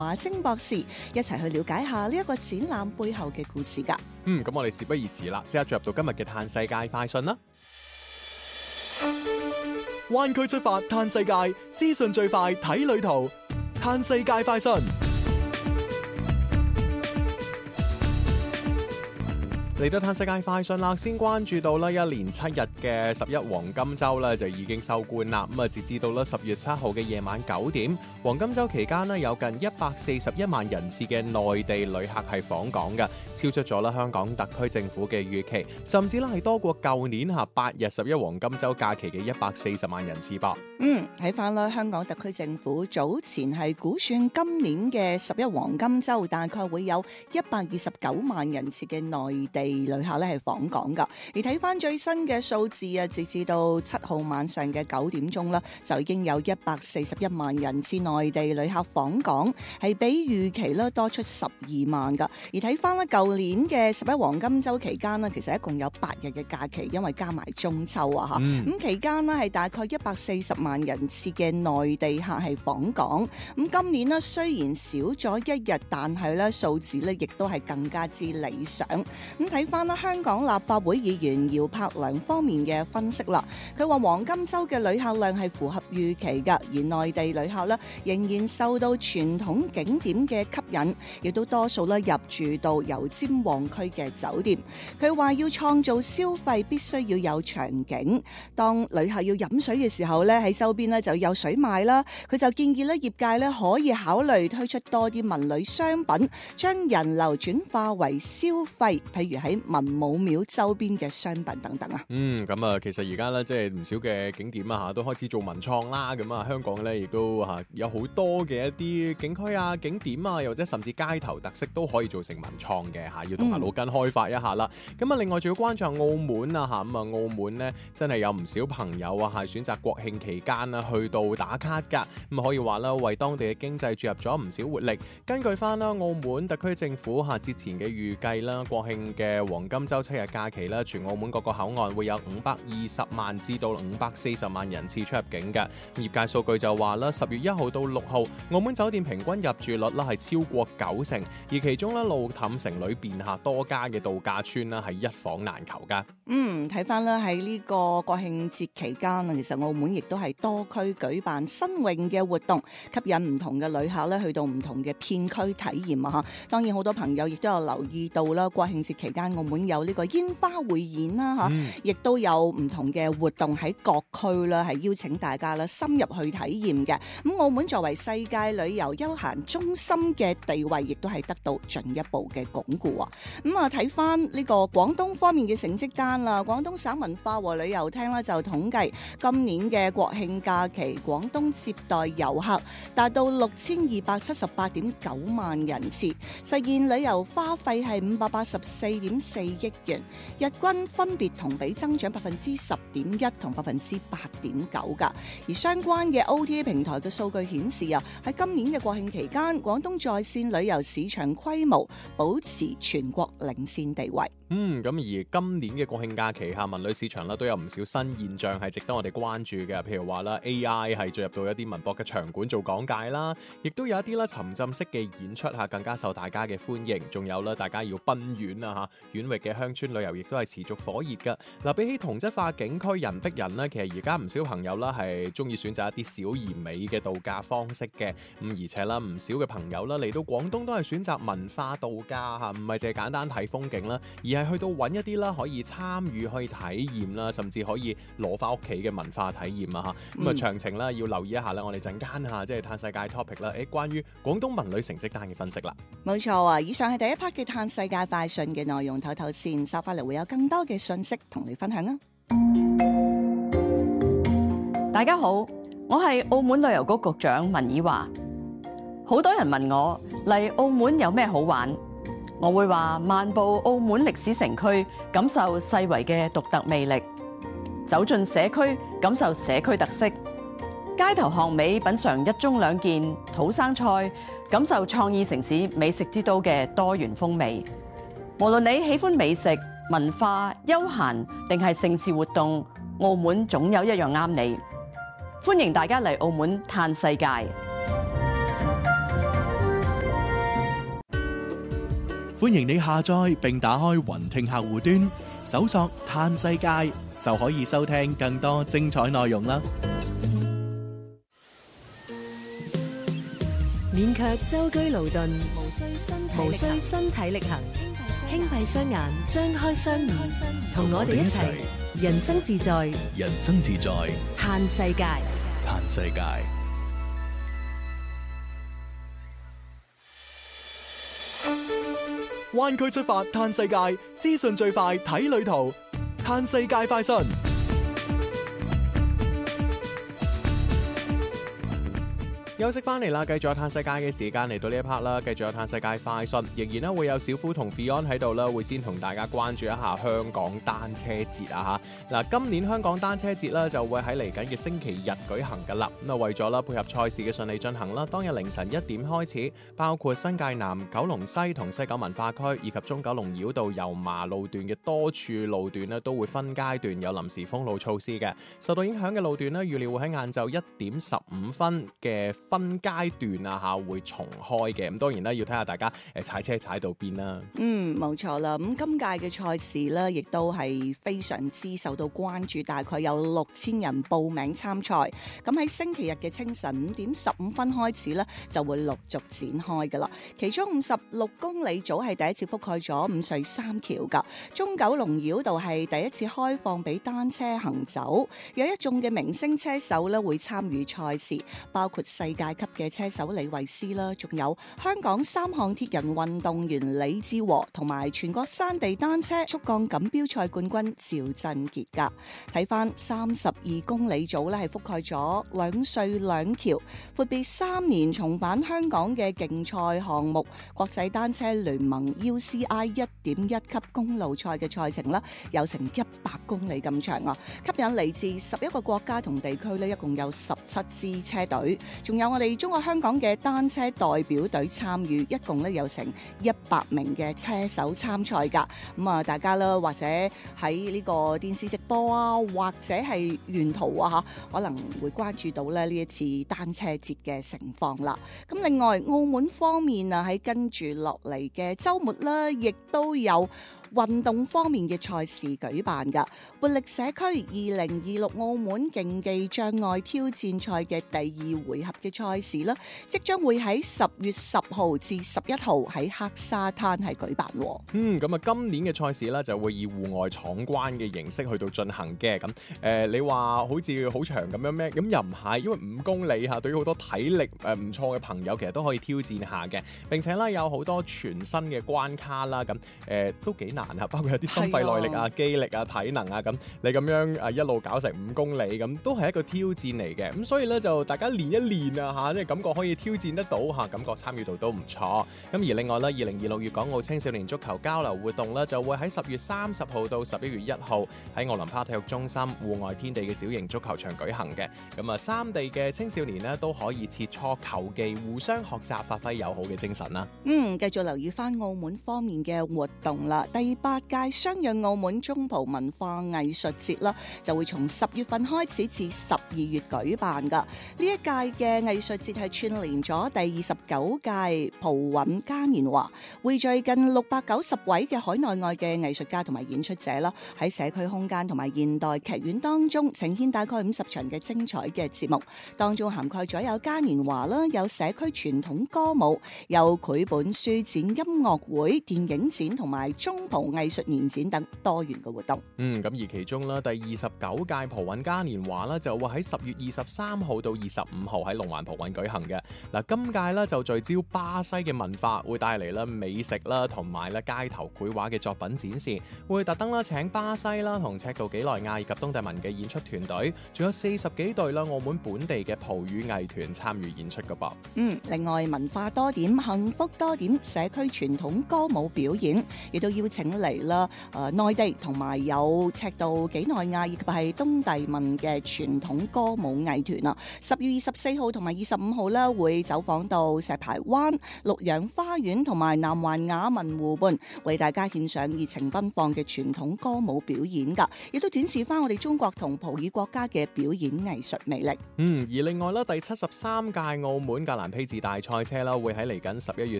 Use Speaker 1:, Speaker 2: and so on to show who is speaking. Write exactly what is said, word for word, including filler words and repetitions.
Speaker 1: 華晶博士一齊去了解下呢一個展覽背後嘅故事㗎。
Speaker 2: 嗯，咁我哋事不宜遲啦，即刻進入到今日嘅嘆世界快訊啦。
Speaker 3: 灣區出發嘆世界，資訊最快睇旅途，嘆世界快訊。
Speaker 2: 嚟到嘆世界快訊啦，先關注到咧一連七日嘅十一黃金週咧就已經收官啦。咁啊，截至到咧十月七號嘅夜晚九點，黃金週期間咧有近一百四十一萬人次嘅內地旅客係訪港嘅，超出咗咧香港特區政府嘅預期，甚至咧係多過舊年嚇八日十一黃金週假期嘅一百四十萬人次噃。
Speaker 1: 嗯，睇翻啦，香港特區政府早前係估算今年嘅十一黃金週大概會有一百二十九萬人次嘅內地旅客咧係訪港噶，而睇翻最新嘅數字啊，直至到七號晚上嘅九點鐘啦，就已經有一百四十一萬人次內地旅客訪港，係比預期咧多出十二萬噶。而睇翻咧舊年嘅十一黃金週期間呢，其實一共有八日嘅假期，因為加埋中秋啊嚇，咁、嗯、期間呢係大概一百四十萬人次嘅內地客係訪港。咁今年呢雖然少咗一日，但係咧數字咧亦都係更加之理想。咁睇翻啦，香港立法會議員姚柏良方面嘅分析啦，佢話黃金週嘅旅客量係符合預期㗎，而內地旅客咧仍然受到傳統景點嘅吸引，亦都多數咧入住到油尖旺區嘅酒店。佢話要創造消費必須要有場景，當旅客要飲水嘅時候咧，喺周邊咧就有水賣啦。佢就建議咧業界咧可以考慮推出多啲文旅商品，將人流轉化為消費，譬如喺文武廟周邊嘅商品等等啊。
Speaker 2: 嗯，咁啊，其實而家咧即係唔少嘅景點啊嚇，都開始做文創啦。咁啊，香港咧亦都嚇有好多嘅一啲景區啊、景點啊，又或者甚至街頭特色都可以做成文創嘅嚇，要動下腦筋開發一下啦。咁啊、嗯，另外仲要關注下澳門啊嚇，咁啊澳門咧真係有唔少朋友啊係選擇國慶期間啊去到打卡㗎，咁可以話啦為當地嘅經濟注入咗唔少活力。根據翻啦澳門特區政府嚇節前嘅預計啦，國慶嘅黃金週七日假期啦，全澳門各個口岸會有五百二十萬至到五百四十萬人次出入境嘅。業界數據就話啦，十月一號到六號，澳門酒店平均入住率啦係超過九成，而其中咧路氹城裏邊下多家嘅度假村啦係一房難求噶。
Speaker 1: 嗯，睇翻啦喺呢個國慶節期間啊，其實澳門亦都係多區舉辦新穎嘅活動，吸引唔同嘅旅客咧去到唔同嘅片區體驗啊！嚇，當然好多朋友亦都有留意到啦，國慶節期間澳門有呢個煙花匯演啦嚇，亦、嗯、都有唔同嘅活動喺各區啦，係邀請大家啦深入去體驗嘅。咁澳門作為世界旅遊休閒中心嘅地位，亦都係得到進一步嘅鞏固啊！咁啊睇翻呢個廣東方面嘅成績單啦，廣東省文化和旅遊廳咧就統計今年嘅國慶假期，廣東接待遊客達到六千二百七十八點九萬人次，實現旅遊花費係五百八十四點四億元，日均分別同比增長百分之十點一同百分之八點九噶。而相關嘅 O T A 平台嘅數據顯示啊，喺今年嘅國慶期間，廣東在線旅遊市場規模保持全國領先地位。
Speaker 2: 嗯，咁而今年嘅國慶假期下，文旅市場咧都有唔少新現象係值得我哋關注嘅，譬如話啦 A I 係進入到一啲文博嘅場館做講解啦，亦都有一啲啦沉浸式嘅演出嚇更加受大家嘅歡迎，仲有啦大家要奔遠啊嚇，遠域嘅鄉村旅遊亦都係持續火熱㗎。嗱，比起同質化景區人逼人呢，其實而家唔少朋友啦係中意選擇一啲小而美嘅度假方式嘅，咁而且啦唔少嘅朋友啦嚟到廣東都係選擇文化度假嚇，唔係淨係簡單睇風景啦，而係去到揾一啲啦可以參與、可以體驗啦，甚至可以攞翻屋企嘅文化體驗啊嚇。咁啊詳情啦要留意一下啦，我哋陣間嚇即係嘆世界 topic 啦，誒關於廣東文旅成績單嘅分析啦。
Speaker 1: 冇錯啊，以上係第一 part 嘅嘆世界快訊嘅內容，唞唞先，收翻嚟會有更多嘅信息同你分享啊！
Speaker 4: 大家好，我係澳門旅遊局局長文以華。好多人問我嚟澳門有咩好玩，我會話漫步澳門歷史城區，感受世遺嘅獨特魅力；走進社區，感受社區特色；街頭巷尾品嚐一盅兩件土生菜，感受創意城市美食之都嘅多元風味。無論你喜歡美食、文化、休閒定係盛事活動，澳門總有一樣啱你。歡迎大家嚟澳門嘆世界。
Speaker 3: 歡迎你下載並打開雲聽客戶端，搜索嘆世界就可以收聽更多精彩內容啦。
Speaker 5: 勉強舟車勞頓，無需身體無需身體力行，輕閉雙眼，張開雙耳，同我哋一齊人生自在，
Speaker 3: 人生自在，
Speaker 5: 嘆世界。
Speaker 3: 嘆世界。灣區出發嘆世界，資訊最快睇旅途，嘆世界快訊。
Speaker 2: 休息翻嚟啦，繼續有嘆世界嘅時間嚟到呢一 part 啦，繼續有嘆世界快訊，仍然咧會有小夫同 Fion 喺度啦，會先同大家關注一下香港單車節啊嚇。嗱，今年香港單車節咧就會喺嚟緊嘅星期日舉行㗎啦。咁啊，為咗啦配合賽事嘅順利進行啦，當日凌晨一點開始，包括新界南、九龍西同西九文化區以及中九龍繞道油麻路段嘅多處路段咧都會分階段有臨時封路措施嘅。受到影響嘅路段咧，預料會喺晏晝一點十五分嘅分階段啊嚇會重開嘅，咁當然啦要睇下大家誒踩車踩到邊啦。
Speaker 1: 嗯，冇錯啦。咁今屆嘅賽事咧，亦都係非常之受到關注，大概有六千人報名參賽。咁喺星期日嘅清晨五點十五分開始咧，就會陸續展開噶啦。其中五十六公里組係第一次覆蓋咗五隧三橋噶，中九龍繞道係第一次開放俾單車行走，有一眾嘅明星車手咧會參與賽事，包括世界級嘅車手李慧詩啦，仲有香港三項鐵人運動員李志和同埋全國山地單車速降錦標賽冠軍趙振傑噶。睇翻三十二公里組咧，係覆蓋咗兩隧兩橋，闊別三年重返香港嘅競賽項目國際單車聯盟 U C I 一點一級公路賽嘅賽程啦，有成一百公里咁長啊！吸引嚟自十一個國家同地區咧，一共有十七支車隊，仲有我哋中國香港嘅單車代表隊參與，一共咧有成一百名嘅車手參賽噶。咁啊，大家啦，或者喺呢個電視直播啊，或者係沿途啊嚇，可能會關注到咧呢一次單車節嘅情況啦。咁另外，澳門方面啊，喺跟住落嚟嘅週末咧，亦都有運動方面嘅賽事舉辦㗎。活力社區二零二六澳門競技障礙挑戰賽嘅第二回合嘅賽事啦，即將會喺十月十號至十一號喺黑沙灘係舉辦。
Speaker 2: 嗯，咁啊，今年嘅賽事咧就會以戶外闖關嘅形式去到進行嘅。咁誒、呃，你話好似好長咁樣咩？咁又唔係，因為五公里嚇，對於好多體力誒唔錯嘅朋友，其實都可以挑戰下嘅。並且咧有好多全新嘅關卡啦，咁誒、呃、都幾難啊！包括有啲心肺耐力啊、肌力啊、體能啊，咁你咁樣誒一路搞成五公里，咁都係一個挑戰嚟嘅。咁所以咧就大家練一練啊嚇，即係感覺可以挑戰得到嚇，感覺參與度都唔錯。咁而另外咧，二零二六粵港澳青少年足球交流活動咧就會喺十月三十號到十一月一號喺奧林匹克體育中心戶外天地嘅小型足球場舉行嘅。咁啊，三地嘅青少年咧都可以切磋球技，互相學習，發揮友好嘅精神啦。
Speaker 1: 嗯，繼續留意翻澳門方面嘅活動啦。第八屆相約澳門中葡文化藝術節啦，就會從十月份開始至十二月舉辦噶。呢一屆嘅藝術節係串聯咗第二十九屆葡韻嘉年華，匯聚近六百九十位嘅海內外嘅藝術家同埋演出者啦，喺社區空間同埋現代劇院當中呈現大概五十場嘅精彩嘅節目，當中涵蓋咗有嘉年華啦，有社區傳統歌舞，有繪本書展、音樂會、電影展同埋中葡藝術年展等多元嘅活動。
Speaker 2: 嗯，咁而其中啦，第二十九屆葡韻嘉年華啦，就會喺十月二十三號到二十五號喺龍環葡韻舉行嘅。嗱，今屆咧就聚焦巴西嘅文化，會帶嚟啦美食啦，同埋咧街頭繪畫嘅作品展示，會特登啦請巴西啦同赤道幾內亞以及東帝汶嘅演出團隊，仲有四十幾隊啦澳門本地嘅葡語藝團參與演出噶噃。
Speaker 1: 嗯，另外文化多點、幸福多點社區傳統歌舞表演，亦都邀請嚟啦。誒、呃，內地同埋有赤道幾內亞以及係東帝汶嘅傳統歌舞藝團啊！十月二十四號同埋二十五號咧，會走訪到石排灣、綠楊花園同埋南環雅文湖畔，為大家獻上熱情奔放嘅傳統歌舞表演㗎，亦都展示翻我哋中國同葡語國家嘅表演藝術魅力。
Speaker 2: 嗯，而另外咧，第七十三屆澳門格蘭披治大賽車啦，會喺嚟緊十一月